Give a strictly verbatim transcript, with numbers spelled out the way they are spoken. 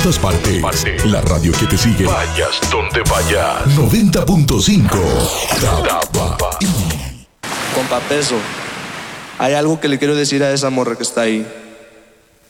todas partes. La radio que te sigue. Vayas donde vayas. noventa punto cinco. Compa Peso, hay algo que le quiero decir a esa morra que está ahí.